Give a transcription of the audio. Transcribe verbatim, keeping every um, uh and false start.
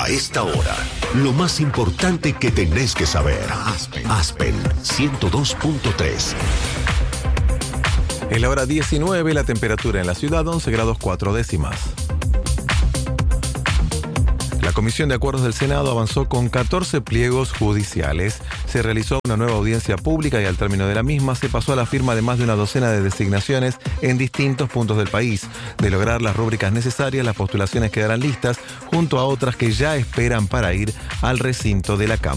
A esta hora, lo más importante que tenés que saber. Aspen, Aspen ciento dos punto tres. En la hora diecinueve, la temperatura en la ciudad once grados cuatro décimas. La Comisión de Acuerdos del Senado avanzó con catorce pliegos judiciales. Se realizó una nueva audiencia pública y al término de la misma se pasó a la firma de más de una docena de designaciones en distintos puntos del país. De lograr las rúbricas necesarias, las postulaciones quedarán listas junto a otras que ya esperan para ir al recinto de la Cámara.